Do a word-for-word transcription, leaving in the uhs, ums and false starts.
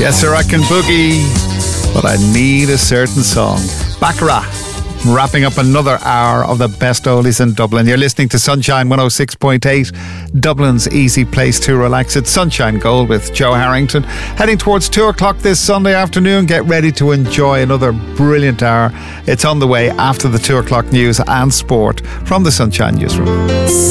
Yes, sir, I can boogie, but I need a certain song. Baccarat, wrapping up another hour of the best oldies in Dublin. You're listening to Sunshine one oh six point eight, Dublin's easy place to relax. It's Sunshine Gold with Joe Harrington. Heading towards two o'clock this Sunday afternoon. Get ready to enjoy another brilliant hour. It's on the way after the two o'clock news and sport from the Sunshine Newsroom.